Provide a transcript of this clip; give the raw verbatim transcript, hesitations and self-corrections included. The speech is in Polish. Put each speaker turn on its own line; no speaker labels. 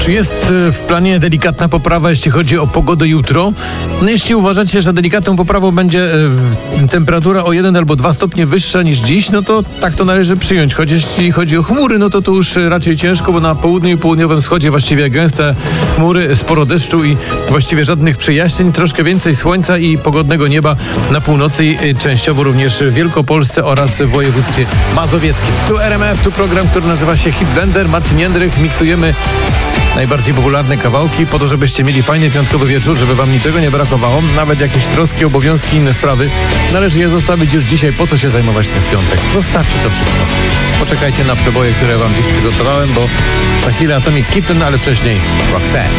Czy jest w planie delikatna poprawa, jeśli chodzi o pogodę jutro? No jeśli uważacie, że delikatną poprawą będzie e, temperatura o jeden albo dwa stopnie wyższa niż dziś, no to tak to należy przyjąć. Choć jeśli chodzi o chmury, no to tu już raczej ciężko, bo na południu i południowym wschodzie właściwie gęste chmury, sporo deszczu i właściwie żadnych przejaśnień. Troszkę więcej słońca i pogodnego nieba na północy i częściowo również w Wielkopolsce oraz w województwie mazowieckim. Tu R M F, tu program, który nazywa się Hit Blender. Marcin Jędrych, miksujemy najbardziej popularne kawałki po to, żebyście mieli fajny piątkowy wieczór, żeby wam niczego nie brakowało, nawet jakieś troski, obowiązki, inne sprawy. Należy je zostawić już dzisiaj, po co się zajmować tym w piątek. Zostawcie to wszystko. Poczekajcie na przeboje, które wam dziś przygotowałem, bo za chwilę Atomic Kitten, ale wcześniej Roxanne.